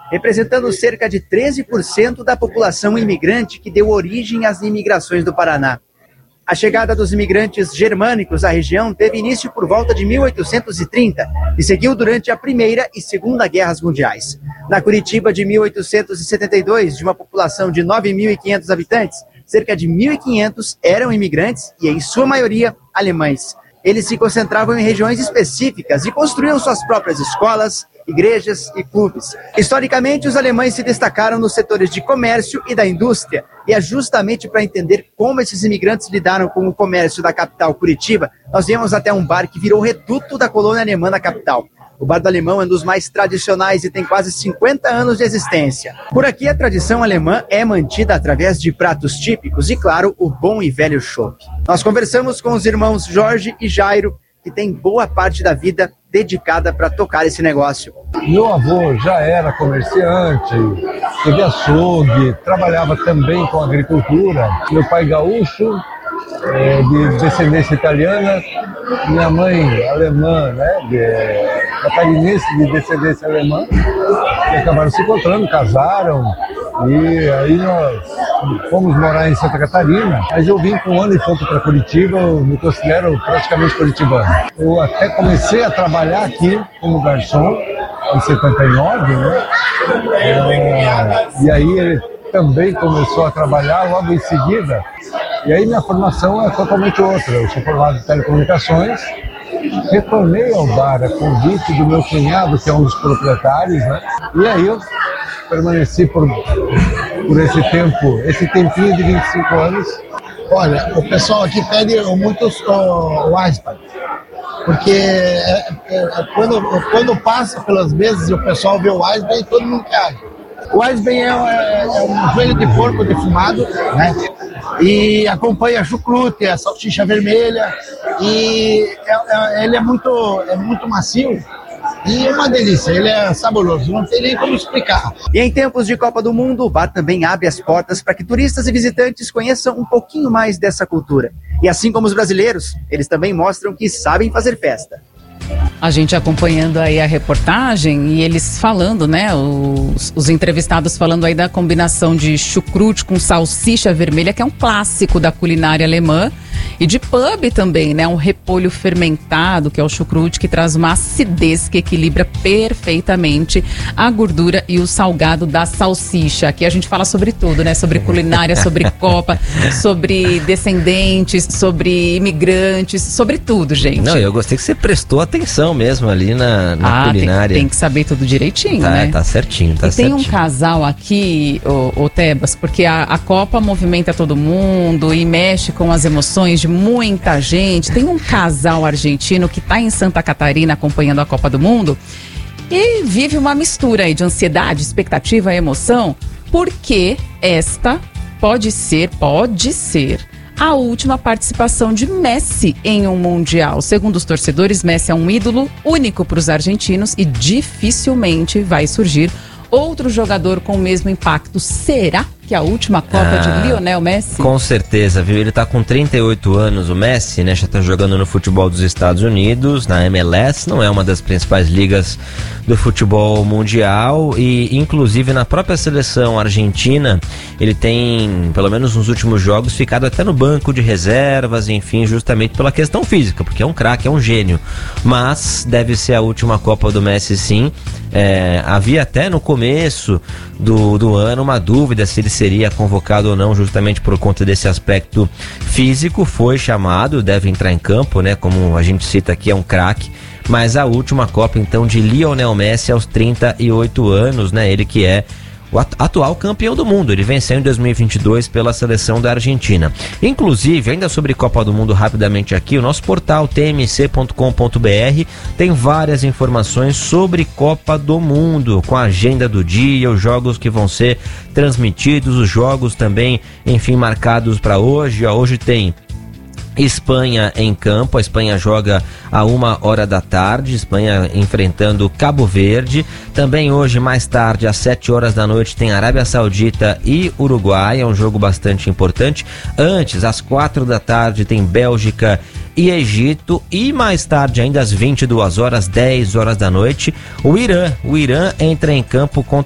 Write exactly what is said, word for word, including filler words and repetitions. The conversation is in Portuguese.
representando cerca de treze por cento da população imigrante que deu origem às imigrações do Paraná. A chegada dos imigrantes germânicos à região teve início por volta de mil oitocentos e trinta e seguiu durante a Primeira e Segunda Guerras Mundiais. Na Curitiba de mil oitocentos e setenta e dois, de uma população de nove mil e quinhentos habitantes, cerca de mil e quinhentos eram imigrantes e, em sua maioria, alemães. Eles se concentravam em regiões específicas e construíam suas próprias escolas, igrejas e clubes. Historicamente, os alemães se destacaram nos setores de comércio e da indústria, e é justamente para entender como esses imigrantes lidaram com o comércio da capital Curitiba, nós viemos até um bar que virou reduto da colônia alemã na capital. O Bar do Alemão é um dos mais tradicionais e tem quase cinquenta anos de existência. Por aqui, a tradição alemã é mantida através de pratos típicos e, claro, o bom e velho chopp. Nós conversamos com os irmãos Jorge e Jairo, que tem boa parte da vida dedicada para tocar esse negócio. Meu avô já era comerciante, teve açougue, trabalhava também com agricultura. Meu pai gaúcho, é, de descendência italiana, minha mãe alemã, né, de, catarinense de descendência alemã, que acabaram se encontrando, casaram, e aí nós fomos morar em Santa Catarina. Mas eu vim com um ano e pouco para Curitiba, eu me considero praticamente curitibano. Eu até comecei a trabalhar aqui como garçom em setenta e nove, né? É, e aí ele também começou a trabalhar logo em seguida. E aí minha formação é totalmente outra. Eu sou formado em telecomunicações, retornei ao bar a convite do meu cunhado, que é um dos proprietários, né? E aí eu permaneci por, por esse tempo, esse tempinho de vinte e cinco anos. Olha, o pessoal aqui pede muito o, o Eisbein, porque é, é, é, quando, quando passa pelas mesas e o pessoal vê o Eisbein, todo mundo quer. O Eisbein é, é, é um joelho de porco defumado, né? E acompanha chucrute, a salsicha vermelha, e é, é, ele é muito, é muito macio. E é uma delícia, ele é saboroso, não tem nem como explicar. E em tempos de Copa do Mundo, o bar também abre as portas para que turistas e visitantes conheçam um pouquinho mais dessa cultura. E assim como os brasileiros, eles também mostram que sabem fazer festa. A gente acompanhando aí a reportagem e eles falando, né, os, os entrevistados falando aí da combinação de chucrute com salsicha vermelha, que é um clássico da culinária alemã, e de pub também, né, um repolho fermentado, que é o chucrute, que traz uma acidez que equilibra perfeitamente a gordura e o salgado da salsicha. Aqui a gente fala sobre tudo, né, sobre culinária, sobre Copa, sobre descendentes, sobre imigrantes, sobre tudo, gente. Não, eu gostei que você prestou atenção mesmo ali na, na ah, culinária. Tem, tem que saber tudo direitinho, tá, né? Tá certinho, tá e certinho. Tem um casal aqui, ô, ô Tebas, porque a, a Copa movimenta todo mundo e mexe com as emoções de muita gente. Tem um casal argentino que está em Santa Catarina acompanhando a Copa do Mundo e vive uma mistura aí de ansiedade, expectativa e emoção, porque esta pode ser, pode ser a última participação de Messi em um Mundial. Segundo os torcedores, Messi é um ídolo único para os argentinos e dificilmente vai surgir outro jogador com o mesmo impacto. Será que a última Copa ah, de Lionel Messi? Com certeza, viu? Ele tá com trinta e oito anos, o Messi, né? Já tá jogando no futebol dos Estados Unidos, na M L S, não é uma das principais ligas do futebol mundial, e inclusive na própria seleção argentina, ele tem, pelo menos nos últimos jogos, ficado até no banco de reservas, enfim, justamente pela questão física, porque é um craque, é um gênio. Mas deve ser a última Copa do Messi, sim. É, havia até no começo do, do ano uma dúvida se ele seria convocado ou não, justamente por conta desse aspecto físico. Foi chamado, deve entrar em campo, né? Como a gente cita aqui, é um craque. Mas a última Copa, então, de Lionel Messi aos trinta e oito anos, né? Ele que é o atual campeão do mundo. Ele venceu em dois mil e vinte e dois pela seleção da Argentina. Inclusive, ainda sobre Copa do Mundo, rapidamente aqui, o nosso portal t m c ponto com ponto b r tem várias informações sobre Copa do Mundo, com a agenda do dia, os jogos que vão ser transmitidos, os jogos também, enfim, marcados para hoje. Ó, hoje tem Espanha em campo, a Espanha joga a uma hora da tarde, Espanha enfrentando Cabo Verde. Também hoje, mais tarde, às sete horas da noite, tem Arábia Saudita e Uruguai, é um jogo bastante importante. Antes, às quatro da tarde, tem Bélgica e Egito, e mais tarde, ainda às vinte e duas horas, dez horas da noite, o Irã, o Irã entra em campo contra